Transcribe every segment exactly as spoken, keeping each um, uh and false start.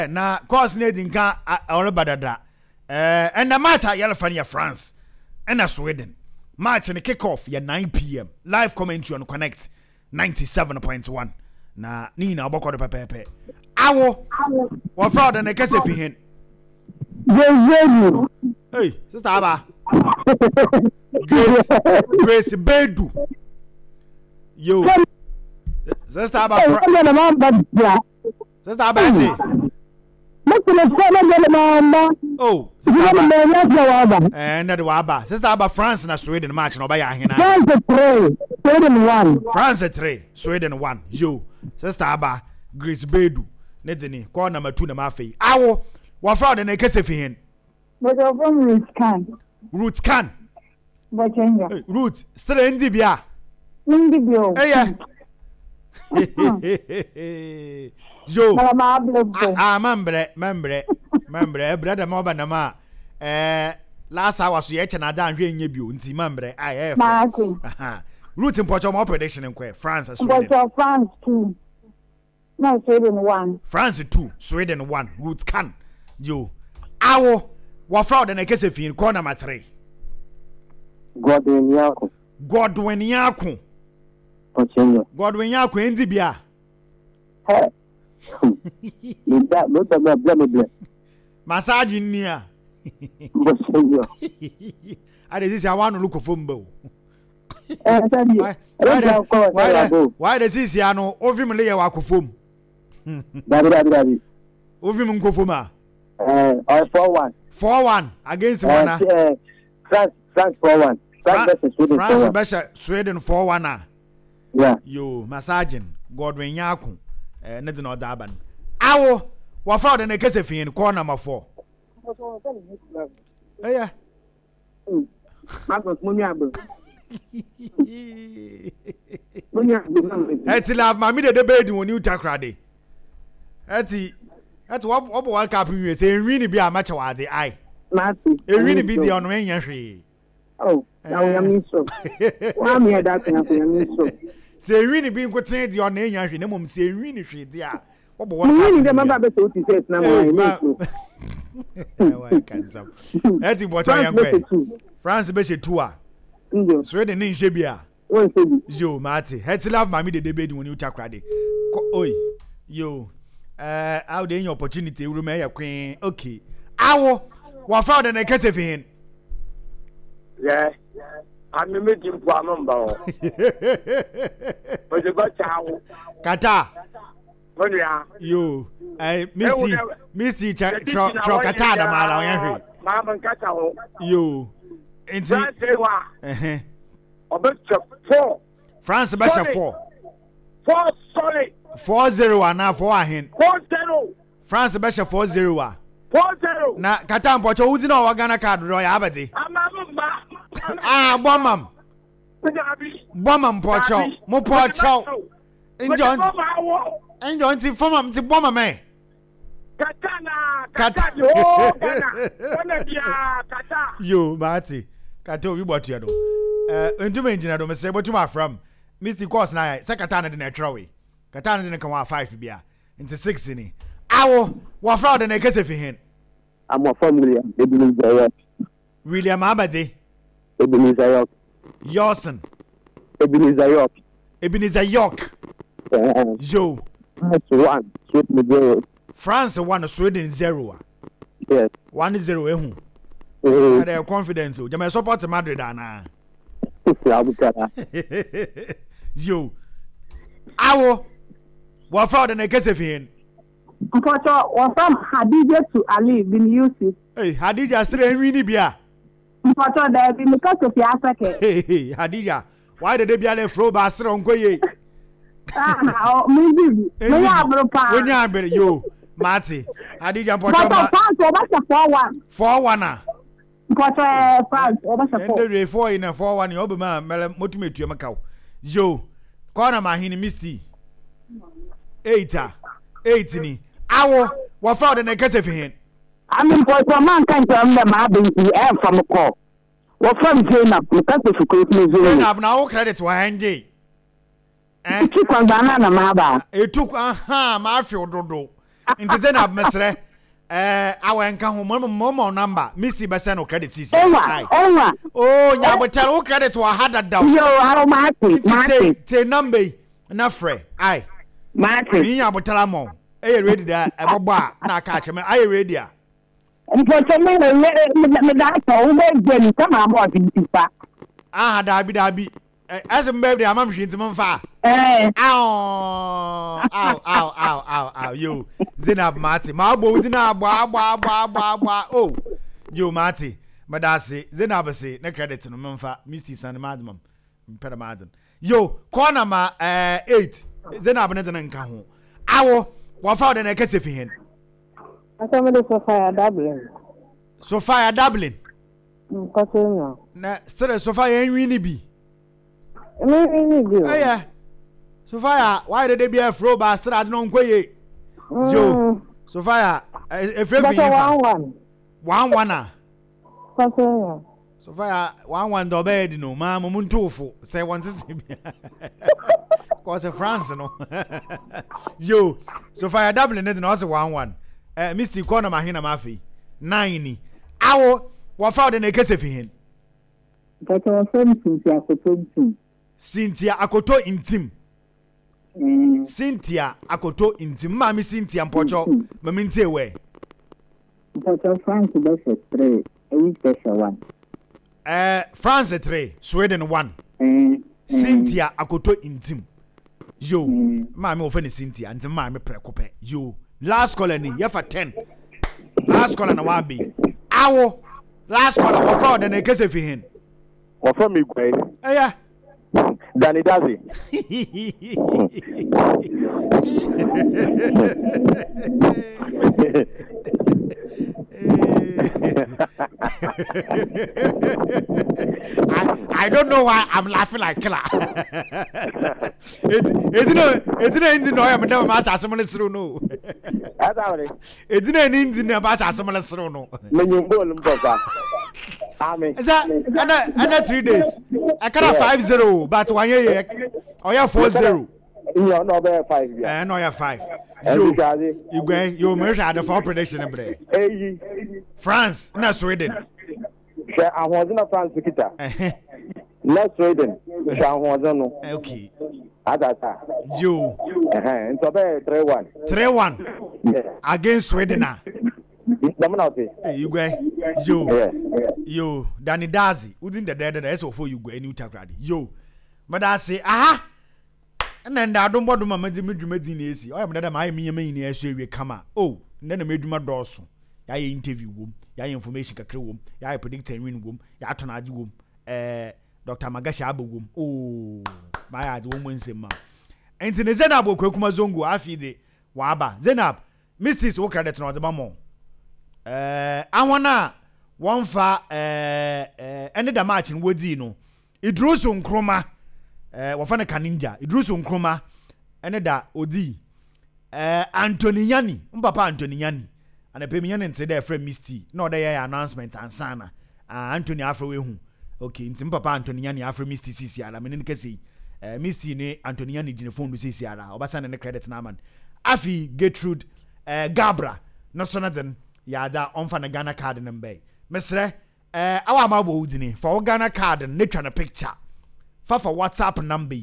na course na dinka ore badada eh and the match yellow fan ya France and Sweden match and kick off ya nine p m live commentary on Connect ninety-seven point one na Nina oboko de pepepe awo wo fraud na kase fi hin hey sister Aba Grace Grace Bedu yo sister Aba sister Aba say oh sister Aba and that Aba sister Aba France na Sweden match no ba ya hina France three Sweden one France three Sweden one yo sister Aba Grace Bedu ne deni call number two na ma fei awo wa fraud na kase fi hin but of root can root can but change root still ndi bia ndi bio eh yeah yo ah membre membre membre brother mo ba na ma eh last hour so ye chena da hwe nya bio nti membre ah eh aha root impocho mo prediction nkwe France Sweden but France two no Sweden one France two Sweden one root can yo awo wa fraud na kese fin call number three Godwin Yako Godwin Yako Ochenyo Godwin Yako endi bia eh Nda no tabla bla bla massage ni a Ochenyo ade sisi awanu look for mbo eh sabi why why the sisi ano ovim le ye wa kofom dabi dabi dabi ovim nkofom a eh or four one four one against one uh, France France four one France versus Sweden France versus Sweden four one ah yeah yo massaging Godwin Yako eh ne de no da ban awo wa fraud na kase fin call number four eh yeah Marcus Munyabo eti la mami de de bed woni utakrade eti eti wo wo World Cup nwie se enwi ni bi a match wa de ai Mati enwi ni bi de ono enya hwe oh na we am so wa me that na we am so se enwi ni bi nkoten de ono enya hwe na mom se enwi ni hwe de a wo bo World Cup ni de maba be so ti set na mo ai kansam eti bo to yan kwe France be she two a Sweden ni nche bia won se bi yo Mati het love mami de de bed woni utakrade oi yo eh how dey opportunity room e yakwen okay awo wa fraud na kase fi hin yeah I'm meeting for a number but the got chawo kata when ya yo eh Misty Misty tro kata da mala on hwe ma ban kata ho yo enti eh obet four France basha four four solid four zero ana four ahin four zero France basha four zero a four zero na kata mpocho wuzi na wa Ghana card ro ya abade amamma ah bomam bomam mpocho mo pocho enjo nti enjo nti foma mti bomam me kata na kata yo Ghana ona dia kata yo Mati kata obi botu do eh entuma engineer do me se botu ma from Misty course na se kata na de na trawe kata na de kan wa five bia into six ni awo wa fraud na kase fi hin am a family Ebenezer York William Abade Ebenezer York Yosen Ebenezer York Ebenezer York yo France one Sweden zero France one Sweden zero yes one zero ehu eh ada confidence o jama support Madrid ana yo awo wa fraud na kase fi hin Mpocho was from Hadija to Ali bin Yusuf. Hey, Hadija still enwi ni bia. Mpocho there be because of your asake. Hey, hey, Hadija, why did they be ale fro ba sere onkoye? Ah, maybe. Me ya bro pa. When ya be yo, Mati. Hadija Mpocho ma. Mpocho oba four one. four one ah. Mpocho France oba four. Ende four in a four one oba ma mele motimetu makaw. Yo, corner ma hini Misty. eight ah. eight ni. Awo wa fraud na kase fi hin I mean for some man kan jam na ma bin ti e from call wa from Zainab because of security Zainab na wo credit wa hanje eh ti kwa bana na ma ba e tu aha ma afi ododo Into Zenab Mesre. Eh, our encounter Momo number. Misty Bassano credit C C. Ewa, ewa. Oh, yeah, but tell credit to a hard down. Yo, how Martin, Martin. Say number. Enough free. Aye. Martin. Me abutalamo. Are ready that? A boba. Na catch me. Are you ready? Unfortunately, me that so we get come about in Tipa. Ah, dabi dabi. As a baby, I'm machine to Monfa. Eh. Ow, ow, ow, ow, ow, ow. You, Zenab Marty. My boy, Zenab, ba, ba, ba, ba, ba. Oh, you, Marty. But I say, Zenab say, no credit to Monfa, Misty San Madam, Pedamadam. Yo, corner ma, eh, eight. Zenab and then Cahu. Ow, what found in a case of him? I come to Sophia Dublin. Sophia Dublin. Continue. Na, still Sophia ain't really be. Me, me, me. Oh, yeah. Sophia, why did they be a fro bastard? I don't know. Yo, Sophia, if you one one. One one. Continue. Sophia, one one do bed, no, Mamma Muntofu. Say one system. Cause a France, no. Yo, Sophia Dublin is also one one. Uh, Mister Corner Mahina Mafi. Nine. Ow, what found in a case of him? But I friend Cynthia Akoto. Cynthia Akoto intim. Mm. Cynthia Akoto intim. Mami Cynthia Mpocho. Maminte we. But I France is three. A special one. Uh, France three. Sweden one. Mm. Cynthia Akoto intim. Yo, Mm. Mami ofeni Cynthia. Anti mami prekope. Yo, last colony. Yeah for ten. Last caller na one be. Awo. Last caller wa fraud na ekese fi hin. Wa from Igwe. Eh yeah. Danny Dazi. I, I don't know why I'm laughing like killer. it it's no it's no engine no I'm never match as someone through no. That's how it is. It's no engine about as someone through no. When you go Lumboka. Amen. Is that and and three days. I can't five zero but one year or yeah four zero. You know better five years. Eh no yeah five. You you go you measure the fall prediction bre. Hey. France na Sweden. She ahwon na France kita. Eh. Na Sweden. She ahwon no. Okay. Adata. You. Eh, into be three one. three one. Yeah. Against Sweden. Dam na oti. Hey, you go. You. Yeah. Yo, Danny Dazi. Within the dead that's for you go any takradi. Yo. But I say, aha. And then I don't want to my medicine. I am that my me me in we come out. Oh, then I made my doors. Ya interview room, ya information kakre room, ya predicting win room, ya tonage room, eh Doctor Magashi Abu room. Oh, my ad woman say ma. And in the Zenab Kokuma Zongo afi de waba. Zenab, Mistis wo credit no the mamo. Eh, I wanna one fa eh eh ended the match in Wodi no. It drew so nkroma. Eh wafana kaninja. It drew so nkroma. Ended da odi. Eh Anthony Yani, mpapa Anthony Yani. And a payment and say their friend Misty. No, they are announcement and sana. Uh, Anthony Afro hu. Okay, in Papa Anthony Yani Afro Misty C C R. I mean, in case uh, Misty ne Anthony Yani in the phone to C C R. Obasan and the credit naman. Afi Gertrude uh, Gabra. No sooner than yada on fan a Ghana card in Bay. Mesre, uh, our mabo udini for Ghana card and nature a picture. For for WhatsApp number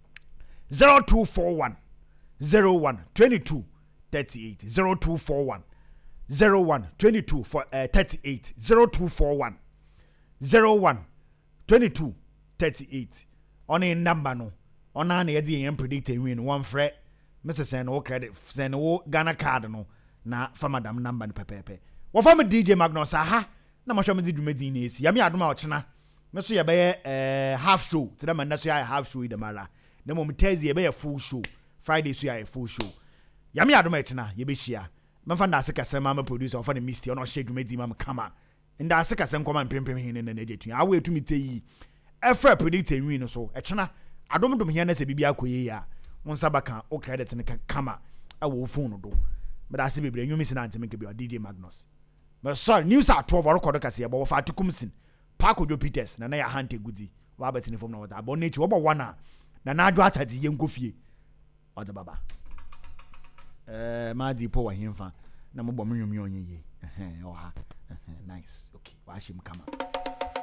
zero two four one zero one twenty-two thirty-eight zero two four one. Zero one twenty two for uh, thirty eight zero two four one zero one twenty two thirty eight on a number no on an idea and predicting win one fret Missus Sen no credit send no Ghana card no na for madam number no pepepe. What for me D J Magnus aha na mo show me do medin esi ya me adoma ochena me so ye be eh half show to them na so ya half show the mara na mo Thursday ye be full show Friday so ya full show ya me adoma ochena ye be shia Mafanda asika sema ma producer of the Misty ono shade medi ma kama nda asika sem koma mpempem hin ne na ejetu awe etumi teyi efra predict win so e chena adomdom hia na se bibia koye ya wonsa baka o credit ne kama awo phone do but ase bebre nyumi sin anteme ke bi D J Magnus but sorry news at twelve record kase ebo fa atikumsin Park Ojo Peters na na ya hante gudi wa betini form na wata abon nature wo bo wana na na adwo atadi ye nkofie oje baba eh ma di po wa himfa na mo bɔ me nwom onye ye eh oh ha nice okay wa him kama